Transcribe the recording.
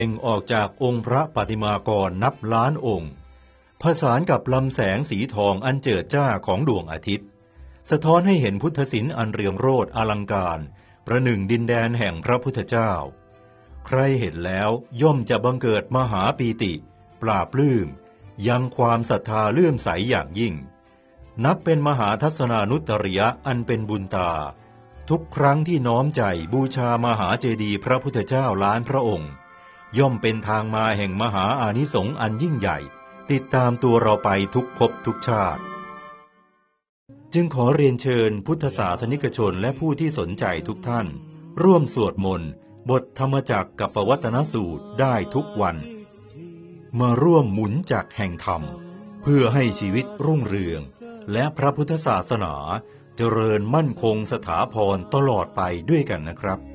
เองออกจากองค์พระปฏิมากรนับล้านองค์ผสานกับลำแสงสีทองอันเจิดจ้าของดวงอาทิตย์สะท้อนให้เห็นพุทธศิลป์อันเรืองโรจน์อลังการประหนึ่งดินแดนแห่งพระพุทธเจ้าใครเห็นแล้วย่อมจะบังเกิดมหาปีติปราบปลื้มยังความศรัทธาเลื่อมใสอย่างยิ่งนับเป็นมหาทัศนานุตริยะอันเป็นบุญตาทุกครั้งที่น้อมใจบูชามหาเจดีย์พระพุทธเจ้าล้านพระองค์ย่อมเป็นทางมาแห่งมหาอานิสงส์อันยิ่งใหญ่ติดตามตัวเราไปทุกภพทุกชาติจึงขอเรียนเชิญพุทธศาสนิกชนและผู้ที่สนใจทุกท่านร่วมสวดมนต์บทธรรมจักรกับปวัตตนสูตรได้ทุกวันมาร่วมหมุนจักรแห่งธรรมเพื่อให้ชีวิตรุ่งเรืองและพระพุทธศาสนาเจริญมั่นคงสถาพรตลอดไปด้วยกันนะครับ